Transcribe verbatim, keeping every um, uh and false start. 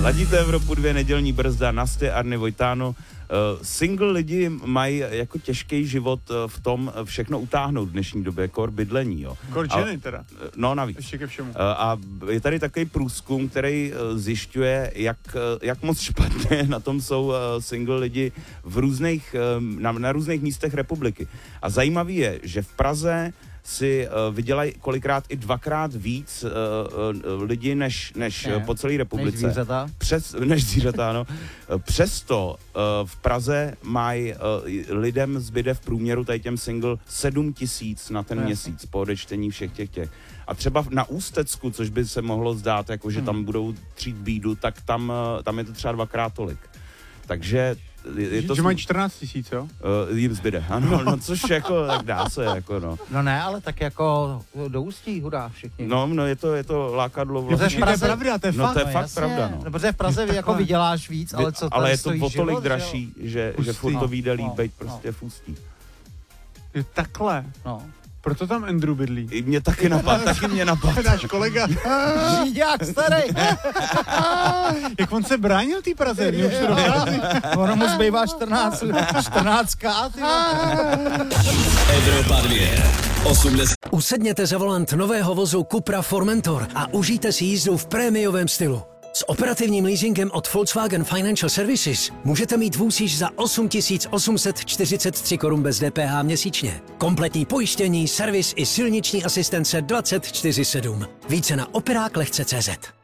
Ladíte Evropu dvě, nedělní brzda, Nasty, Arny, Vojtáno. Uh, single lidi mají jako těžký život v tom všechno utáhnout v dnešní době, kor bydlení, jo. Kor ženy teda. No navíc. Ještě ke všemu. Uh, a je tady takový průzkum, který uh, zjišťuje, jak, uh, jak moc špatně na tom jsou uh, single lidi v různých, uh, na, na různých místech republiky. A zajímavý je, že v Praze si uh, vydělají kolikrát i dvakrát víc uh, uh, lidí než, než ne, po celé republice. Než zvířata. Přes, než zvířata, no. Přesto uh, v Praze mají uh, lidem zbyde v průměru tady těm single sedm tisíc na ten ne. měsíc po odečtení všech těch těch. A třeba na Ústecku, což by se mohlo zdát, jako že hmm. tam budou třít bídu, tak tam, uh, tam je to třeba dvakrát tolik. Takže je to... Že mají čtrnáct tisíc, jo? Uh, jim zbyde, ano, no, což jako, tak dá se, jako no. No ne, ale tak jako do Ústí hudá všichni. No, no, je to, je to lákadlo vlastně. vlastně. To je pravda, to je no, fakt. to je no, fakt jasně, pravda, no. no. Protože v Praze vy jako vyděláš víc, ale co ale je to stojí o tolik život, dražší, že, že furt no, to vyjde líp no, být no. prostě v Ústí. Je takhle. No. Proto tam Andrew bydlí. I mě taky napadá, taky mě napadá. Náš kolega. Žíďák starý. Jak on se bránil té Praze, mě už to dochází. Ono mu zbývá čtrnáct, čtrnáct ká, ty. Evropa dvě. osmdesát. Usedněte za volant nového vozu Cupra Formentor a užijte si jízdu v prémiovém stylu. S operativním leasingem od Volkswagen Financial Services můžete mít vůz již za osm tisíc osm set čtyřicet tři korun bez D P H měsíčně. Kompletní pojištění, servis i silniční asistence dvacet čtyři sedm. Více na operáklehce tečka cé zet.